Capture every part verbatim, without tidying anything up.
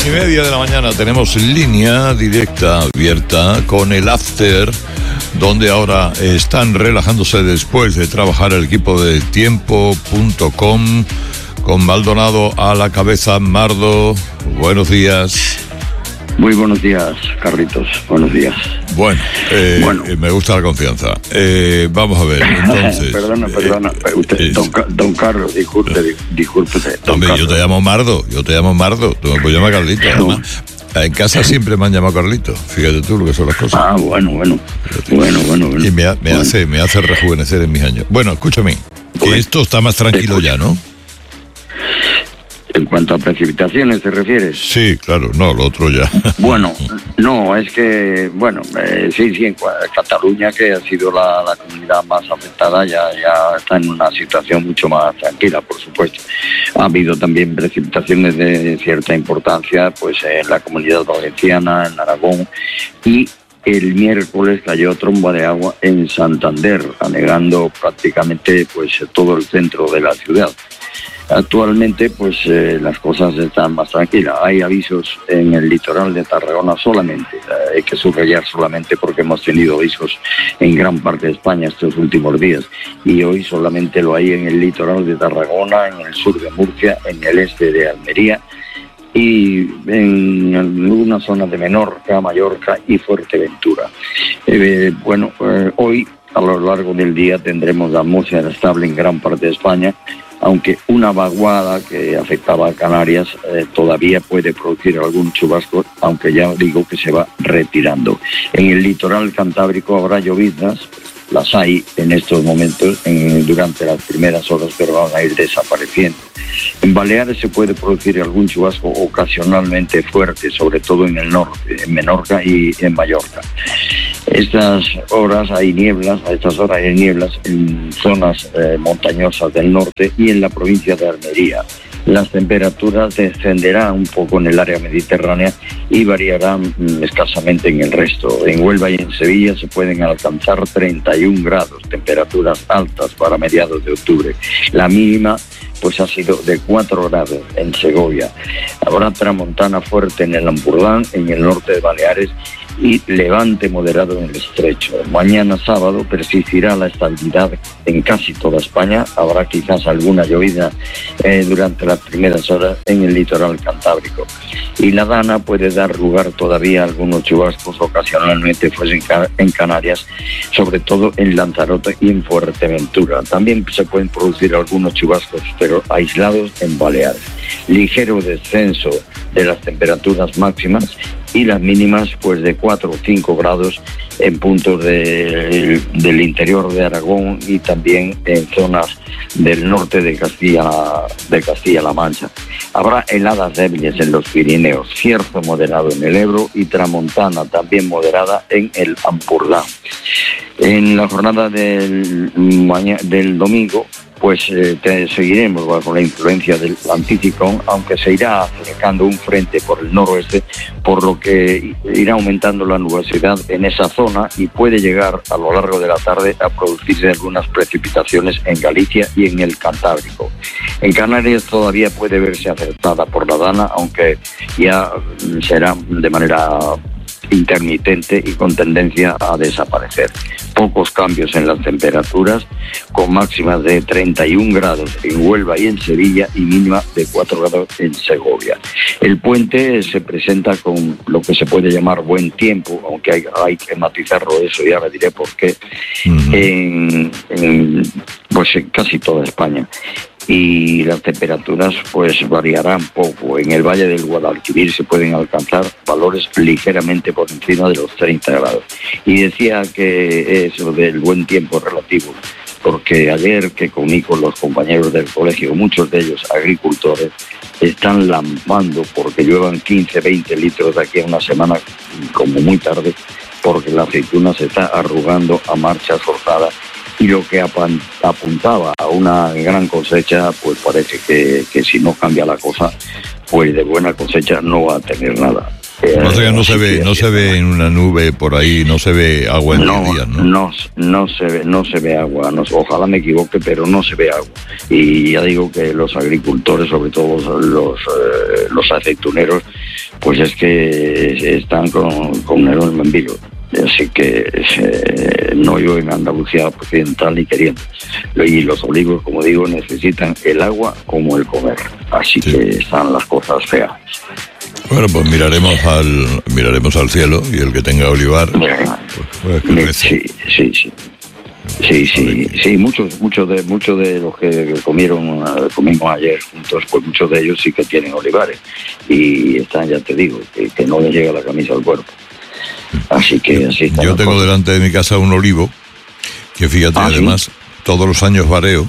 y media de la mañana tenemos línea directa abierta con el After, donde ahora están relajándose después de trabajar el equipo de tiempo punto com con Maldonado a la cabeza. Mardo, buenos días. Muy buenos días, Carlitos. Buenos días. Bueno, eh, bueno. Eh, me gusta la confianza. Eh, vamos a ver, entonces... perdona, perdona. Eh, usted, eh, don, don Carlos, disculpe, eh, disculpe. Don hombre, Carlos. Yo te llamo Mardo, yo te llamo Mardo. Tú me puedes llamar Carlito, además. En casa siempre me han llamado Carlito. Fíjate tú lo que son las cosas. Ah, bueno, bueno. Bueno, bueno, bueno. Y me, me, bueno. Hace, me hace rejuvenecer en mis años. Bueno, escúchame, que bueno, esto está más tranquilo ya, ¿no? En cuanto a precipitaciones, ¿te refieres? Sí, claro, no, lo otro ya. Bueno, no, es que, bueno, eh, sí, sí, en Cataluña, que ha sido la, la comunidad más afectada, ya, ya está en una situación mucho más tranquila, por supuesto. Ha habido también precipitaciones de cierta importancia, pues en la Comunidad Valenciana, en Aragón, y el miércoles cayó tromba de agua en Santander, anegando prácticamente pues todo el centro de la ciudad. Actualmente, pues eh, las cosas están más tranquilas. Hay avisos en el litoral de Tarragona solamente. Eh, hay que subrayar solamente porque hemos tenido avisos en gran parte de España estos últimos días. Y hoy solamente lo hay en el litoral de Tarragona, en el sur de Murcia, en el este de Almería y en alguna zona de Menorca, Mallorca y Fuerteventura. Eh, bueno, eh, hoy a lo largo del día tendremos la atmósfera estable en gran parte de España, aunque una vaguada que afectaba a Canarias eh, todavía puede producir algún chubasco, aunque ya digo que se va retirando. En el litoral cantábrico habrá lloviznas, las hay en estos momentos en, durante las primeras horas, pero van a ir desapareciendo. En Baleares se puede producir algún chubasco ocasionalmente fuerte, sobre todo en el norte, en Menorca y en Mallorca. Estas horas hay nieblas, a estas horas hay nieblas en zonas eh, montañosas del norte y en la provincia de Almería. Las temperaturas descenderán un poco en el área mediterránea y variarán mm, escasamente en el resto. En Huelva y en Sevilla se pueden alcanzar treinta y un grados, temperaturas altas para mediados de octubre. La mínima pues ha sido de cuatro grados en Segovia. Habrá tramontana fuerte en el Ampurdán, en el norte de Baleares, y levante moderado en el estrecho. Mañana sábado persistirá la estabilidad en casi toda España. Habrá quizás alguna llovizna eh, durante las primeras horas en el litoral cantábrico. Y la Dana puede dar lugar todavía a algunos chubascos ocasionalmente pues, en, en Canarias, sobre todo en Lanzarote y en Fuerteventura. También se pueden producir algunos chubascos, pero aislados en Baleares. Ligero descenso de las temperaturas máximas y las mínimas pues de cuatro o cinco grados en puntos de, del interior de Aragón y también en zonas del norte de Castilla de Castilla-La Mancha. Habrá heladas débiles en los Pirineos, cierzo moderado en el Ebro y tramontana también moderada en el Ampurdán. En la jornada del, mañana, del domingo pues eh, te seguiremos bajo la influencia del anticiclón, aunque se irá acercando un frente por el noroeste, por lo que irá aumentando la nubosidad en esa zona y puede llegar a lo largo de la tarde a producirse algunas precipitaciones en Galicia y en el Cantábrico. En Canarias todavía puede verse afectada por la Dana, aunque ya será de manera intermitente y con tendencia a desaparecer. Pocos cambios en las temperaturas, con máximas de treinta y un grados en Huelva y en Sevilla y mínima de cuatro grados en Segovia. El puente se presenta con lo que se puede llamar buen tiempo, aunque hay, hay que matizarlo eso y ahora diré por qué, uh-huh. en, en, pues en casi toda España. Y las temperaturas pues variarán poco. En el Valle del Guadalquivir se pueden alcanzar valores ligeramente por encima de los treinta grados. Y decía que eso del buen tiempo relativo, porque ayer que comí con los compañeros del colegio, muchos de ellos agricultores, están lampando porque lluevan quince, veinte litros de aquí a una semana, como muy tarde, porque la aceituna se está arrugando a marchas forzadas. Y lo que apuntaba a una gran cosecha, pues parece que, que si no cambia la cosa, pues de buena cosecha no va a tener nada. Eh, o sea, no se ve, no se ve en una nube por ahí, no se ve agua en no, diez días, ¿no? No, no se ve, no se ve agua. No, ojalá me equivoque, pero no se ve agua. Y ya digo que los agricultores, sobre todo los los, eh, los aceituneros, pues es que están con, con el olmo en vilo. Así que eh, no llueve en Andalucía occidental ni queriendo. Y los olivos, como digo, necesitan el agua como el comer. Así sí. que están las cosas feas. Bueno, pues miraremos al miraremos al cielo y el que tenga olivar, pues, pues sí, sí, sí. Sí, sí, sí, muchos, muchos de, muchos de los que comieron, comimos ayer juntos, pues muchos de ellos sí que tienen olivares y están, ya te digo, que, que no les llega la camisa al cuerpo. Así que así está. Yo tengo cosas. delante de mi casa un olivo que, fíjate, ¿Ah, además sí? todos los años vareo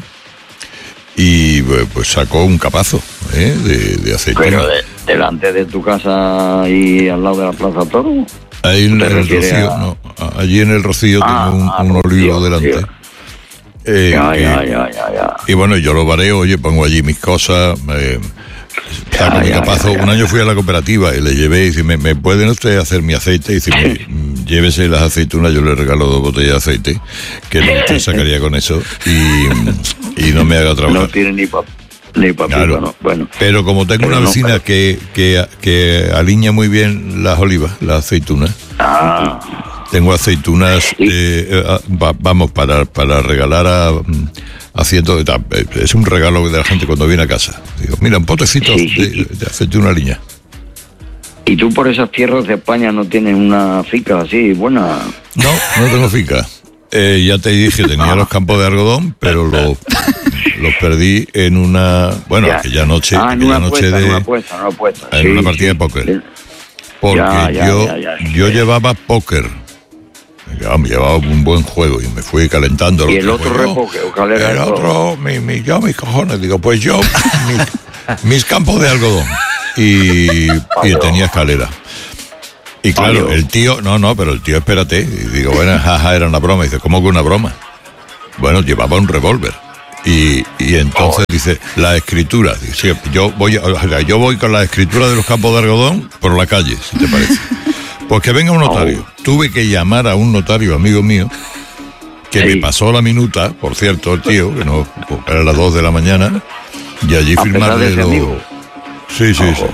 y pues sacó un capazo ¿eh? de, de aceituna. Pero de, delante de tu casa y al lado de la Plaza Toro. Ahí en el Rocío, a... no, allí en el Rocío ah, tengo un, ah, un Rocío, olivo delante. Eh, ya, que, ya, ya, ya, ya. Y bueno, yo lo vareo, oye, pongo allí mis cosas, eh, saco ya, mi capazo. Ya, ya, un año fui a la cooperativa y le llevé y dice, ¿me, me pueden ustedes hacer mi aceite? Y dice, llévese las aceitunas, yo le regalo dos botellas de aceite, que usted sacaría con eso y, y no me haga trabajar. No tiene ni papel. Ni papel, claro. no. Bueno, pero como tengo pero una vecina no, que, que, que alinea muy bien las olivas, las aceitunas, ah. tengo aceitunas, eh, va, vamos, para, para regalar a, a cientos de... Es un regalo de la gente cuando viene a casa. Digo, mira, un potecito sí, sí, de, sí. de aceituna liña. ¿Y tú por esas tierras de España no tienes una finca así buena? No, no tengo finca. Eh, ya te dije, tenía ah. los campos de algodón, pero los... Los perdí en una, bueno, ya. aquella noche, ah, aquella en una noche apuesta, de, en una apuesta, una apuesta. en sí, una partida sí. de póker, porque ya, ya, yo, ya, ya, yo llevaba póker, me llevaba un buen juego y me fui calentando. Y el otro repoque, ¿cuál era el otro? Mi, mi, yo mis cojones, digo, pues yo mis, mis campos de algodón y, y tenía escalera. Y claro, Adiós. el tío, no, no, pero el tío, espérate, y digo, bueno, jaja, era una broma. Y dice, ¿cómo que una broma? Bueno, llevaba un revólver. Y, y entonces oh. dice, la escritura, dice, yo voy, o sea, yo voy con la escritura de los campos de algodón por la calle, si te parece. Pues que venga un notario. Oh. Tuve que llamar a un notario, amigo mío, que sí. me pasó la minuta, por cierto, el tío, que no, pues era las dos de la mañana, y allí firmarle lo... Sí, sí, oh. sí.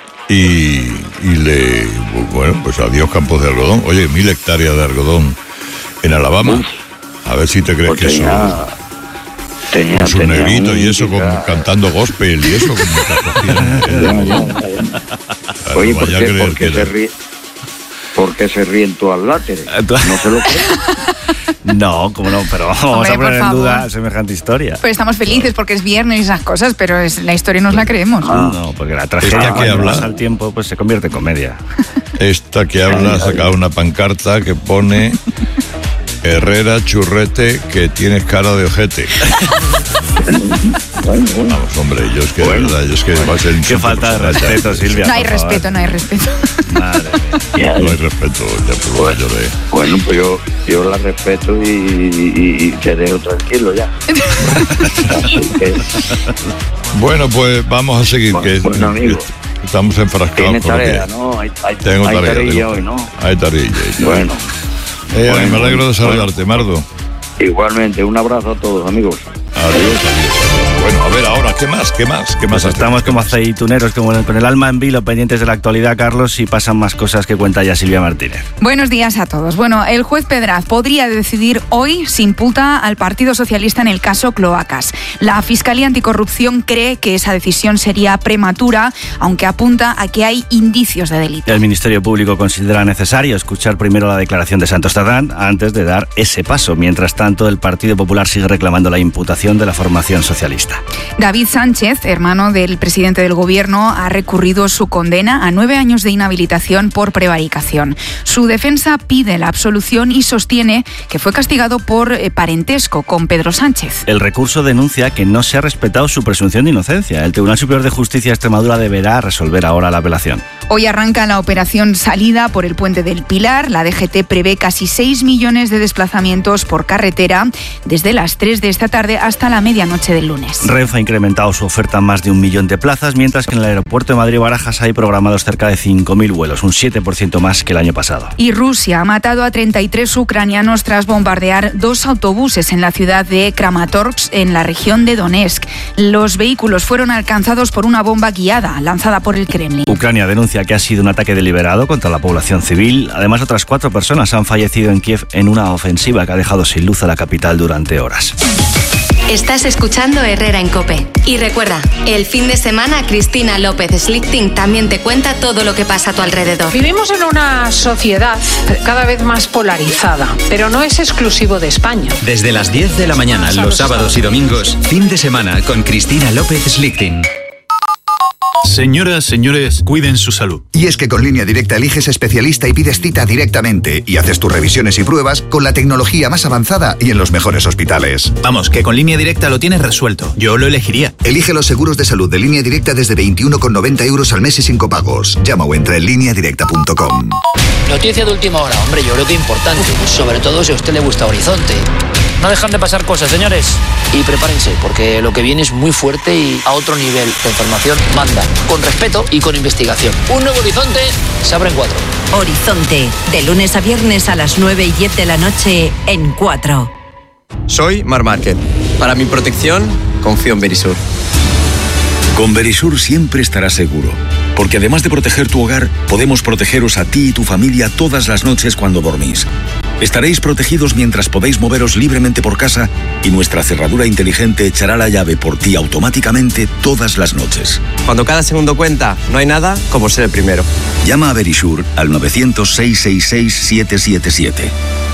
Y, y le, bueno, pues adiós campos de algodón. Oye, mil hectáreas de algodón en Alabama. Uf. A ver si te crees pues que eso... Ya... Tenía, con su negrito y eso, con, cantando gospel y eso, como Oye, ¿por qué, ¿por qué se ríe? ¿Por qué se ríen todas láteres? No se lo creen. No, como no, pero vamos Hombre, a poner en duda semejante historia. Pues estamos felices porque es viernes y esas cosas, pero es, la historia nos la creemos. Ah, no, porque la tragedia que habla al tiempo pues se convierte en comedia. Esta que habla ha sacado una pancarta que pone... Herrera, churrete, que tienes cara de ojete. Bueno, bueno. Vamos, hombre, yo es que bueno, de verdad, yo es que bueno, va a ser qué falta de respeto, Silvia. No hay respeto, no hay respeto. Madre mía. No hay respeto, ya pues bueno, yo le... Bueno, pues yo, yo la respeto y, y, y te dejo tranquilo ya. Así que... Bueno, pues vamos a seguir. Bueno, que, bueno, amigo. que estamos enfrascados. Tiene tarea, ¿no? Hay, hay, tengo hay tarea, tarilla tengo, hoy, ¿no? Hay tarilla. Bueno. Eh, bueno, me alegro de saludarte, bueno. Mardo. Igualmente, un abrazo a todos, amigos. Adiós, adiós, adiós. Bueno, a ver, ahora, ¿qué más? ¿Qué más? ¿Qué más? Pues estamos como aceituneros, como con el alma en vilo, pendientes de la actualidad, Carlos, y pasan más cosas que cuenta ya Silvia Martínez. Buenos días a todos. Bueno, el juez Pedraz podría decidir hoy si imputa al Partido Socialista en el caso Cloacas. La Fiscalía Anticorrupción cree que esa decisión sería prematura, aunque apunta a que hay indicios de delito. El Ministerio Público considera necesario escuchar primero la declaración de Santos Tardán antes de dar ese paso. Mientras tanto, el Partido Popular sigue reclamando la imputación de la formación socialista. David Sánchez, hermano del presidente del Gobierno, ha recurrido su condena a nueve años de inhabilitación por prevaricación. Su defensa pide la absolución y sostiene que fue castigado por eh, parentesco con Pedro Sánchez. El recurso denuncia que no se ha respetado su presunción de inocencia. El Tribunal Superior de Justicia de Extremadura deberá resolver ahora la apelación. Hoy arranca la operación Salida por el Puente del Pilar. La D G T prevé casi seis millones de desplazamientos por carretera desde las tres de esta tarde hasta la medianoche del lunes. Renfe ha incrementado su oferta en más de un millón de plazas, mientras que en el aeropuerto de Madrid-Barajas hay programados cerca de cinco mil vuelos, un siete por ciento más que el año pasado. Y Rusia ha matado a treinta y tres ucranianos tras bombardear dos autobuses en la ciudad de Kramatorsk, en la región de Donetsk. Los vehículos fueron alcanzados por una bomba guiada lanzada por el Kremlin. Ucrania denuncia que ha sido un ataque deliberado contra la población civil. Además, otras cuatro personas han fallecido en Kiev en una ofensiva que ha dejado sin luz a la capital durante horas. Estás escuchando Herrera en COPE. Y recuerda, el fin de semana Cristina López Slichting también te cuenta todo lo que pasa a tu alrededor. Vivimos en una sociedad cada vez más polarizada, pero no es exclusivo de España. Desde las diez de la mañana, los sábados y domingos, fin de semana con Cristina López Slichting. Señoras, señores, cuiden su salud. Y es que con Línea Directa eliges especialista y pides cita directamente y haces tus revisiones y pruebas con la tecnología más avanzada y en los mejores hospitales. Vamos, que con Línea Directa lo tienes resuelto. Yo lo elegiría. Elige los seguros de salud de Línea Directa desde veintiuno con noventa euros al mes y sin copagos. Llama o entra en línea directa punto com. Noticia de última hora, hombre, yo creo que importante, sobre todo si a usted le gusta Horizonte. No dejan de pasar cosas, señores. Y prepárense, porque lo que viene es muy fuerte y a otro nivel. La información manda, con respeto y con investigación. Un nuevo Horizonte se abre en cuatro. Horizonte, de lunes a viernes a las nueve y diez de la noche en cuatro. Soy Mar Márquez. Para mi protección, confío en Verisur. Con Verisur siempre estarás seguro, porque además de proteger tu hogar, podemos protegeros a ti y tu familia todas las noches cuando dormís. Estaréis protegidos mientras podéis moveros libremente por casa y nuestra cerradura inteligente echará la llave por ti automáticamente todas las noches. Cuando cada segundo cuenta, no hay nada como ser el primero. Llama a Verisur al nueve cero cero, seis seis seis, siete siete siete.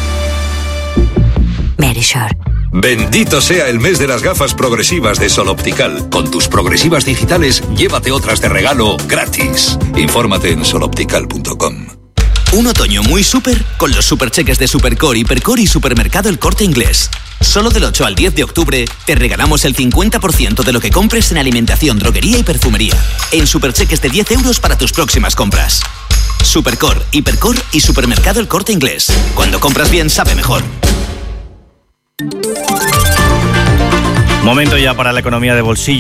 Verisur. Bendito sea el mes de las gafas progresivas de Sol Optical. Con tus progresivas digitales, llévate otras de regalo gratis. Infórmate en sol optical punto com. Un otoño muy súper con los supercheques de Supercore, Hipercore y Supermercado El Corte Inglés. Solo del ocho al diez de octubre te regalamos el cincuenta por ciento de lo que compres en alimentación, droguería y perfumería. En supercheques de diez euros para tus próximas compras. Supercore, Hipercore y Supermercado El Corte Inglés. Cuando compras bien, sabe mejor. Momento ya para la economía de bolsillo.